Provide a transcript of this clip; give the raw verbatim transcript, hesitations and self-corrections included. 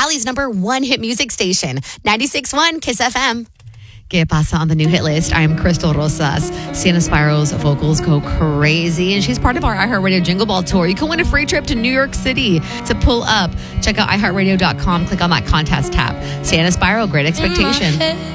Valley's number one hit music station, ninety-six point one Kiss F M. Que pasa on the new hit list? I am Crystal Rosas. Sienna Spiro's vocals go crazy, and she's part of our iHeartRadio Jingle Ball Tour. You can win a free trip to New York City to pull up. Check out i heart radio dot com. Click on that contest tab. Sienna Spiro, Great Expectation.